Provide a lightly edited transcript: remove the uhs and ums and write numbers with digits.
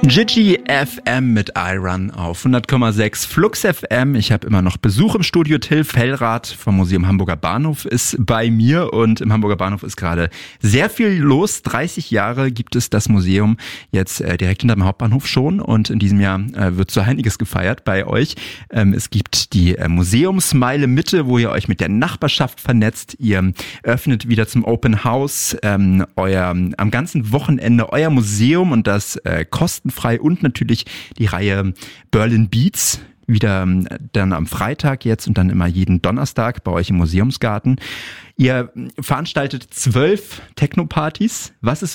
Gigi FM mit iRun auf 100,6 Flux FM. Ich habe immer noch Besuch im Studio. Till Fellrath vom Museum Hamburger Bahnhof ist bei mir und im Hamburger Bahnhof ist gerade sehr viel los. 30 Jahre gibt es das Museum jetzt direkt hinterm Hauptbahnhof schon und in diesem Jahr wird so einiges gefeiert bei euch. Es gibt die Museumsmeile Mitte, wo ihr euch mit der Nachbarschaft vernetzt. Ihr öffnet wieder zum Open House am ganzen Wochenende euer Museum und das kostenfrei und natürlich die Reihe Berlin Beats. Wieder dann am Freitag jetzt und dann immer jeden Donnerstag bei euch im Museumsgarten. Ihr veranstaltet 12 Techno-Partys. Was ist